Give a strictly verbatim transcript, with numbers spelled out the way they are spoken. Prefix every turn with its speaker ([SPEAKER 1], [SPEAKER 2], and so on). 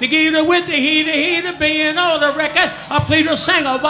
[SPEAKER 1] the guitar with the heater, heater being on the record. I play the singer.